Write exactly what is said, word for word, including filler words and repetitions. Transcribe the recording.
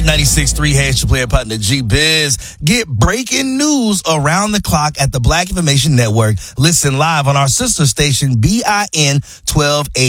ninety-six point three Hash Player Partner G-Biz. Get breaking news around the clock at the Black Information Network. Listen live on our sister station, B I N twelve eighty.